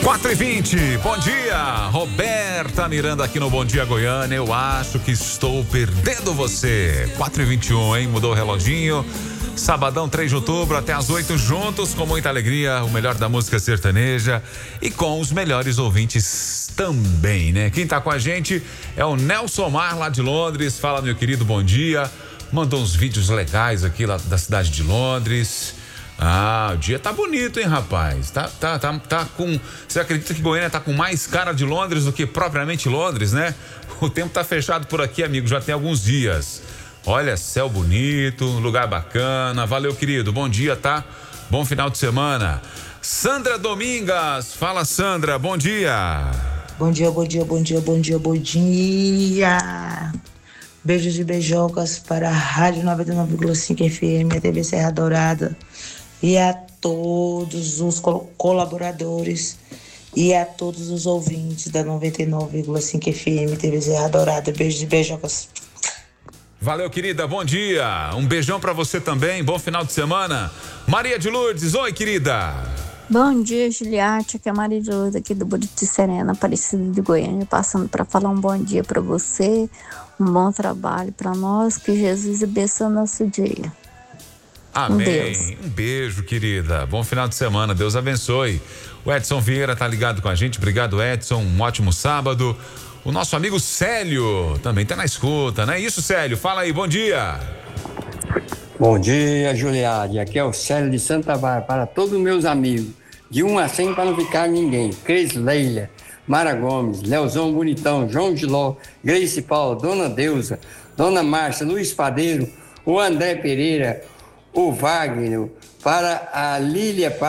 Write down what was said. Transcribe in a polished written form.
4h20, bom dia, Roberta Miranda aqui no Bom Dia Goiânia. Eu acho que estou perdendo você. 4h21, hein? Mudou o reloginho. Sabadão, 3 de outubro, até às 8, juntos, com muita alegria, o melhor da música sertaneja e com os melhores ouvintes também, né? Quem tá com a gente é o Nelson Mar, lá de Londres. Fala, meu querido, bom dia. Mandou uns vídeos legais aqui lá da cidade de Londres. Ah, o dia tá bonito, hein, rapaz? Tá com... Você acredita que Goiânia tá com mais cara de Londres do que propriamente Londres, né? O tempo tá fechado por aqui, amigo, já tem alguns dias. Olha, céu bonito, lugar bacana. Valeu, querido. Bom dia, tá? Bom final de semana. Sandra Domingas. Fala, Sandra. Bom dia. Bom dia, bom dia, bom dia, bom dia, bom dia. Beijos e beijocas para a Rádio 99,5 FM, a TV Serra Dourada e a todos os colaboradores e a todos os ouvintes da 99,5 FM, TV Serra Dourada. Beijos e beijocas. Valeu, querida, bom dia, um beijão pra você também, bom final de semana. Maria de Lourdes, oi, querida. Bom dia, Juliette, aqui é a Maria de Lourdes, aqui do Buriti Serena, Aparecida de Goiânia, passando para falar um bom dia pra você, um bom trabalho pra nós, que Jesus abençoe o nosso dia. Amém, um beijo, querida, bom final de semana, Deus abençoe. O Edson Vieira tá ligado com a gente, obrigado, Edson, um ótimo sábado. O nosso amigo Célio também tá na escuta, não é isso, Célio? Fala aí, bom dia. Bom dia, Juliade. Aqui é o Célio de Santa Bárbara, para todos os meus amigos. De 1 a 100 para não ficar ninguém. Cris Leila, Mara Gomes, Leozão Bonitão, João Giló, Grace Paulo, Dona Deusa, Dona Márcia, Luiz Padeiro, o André Pereira, o Wagner, para a Lília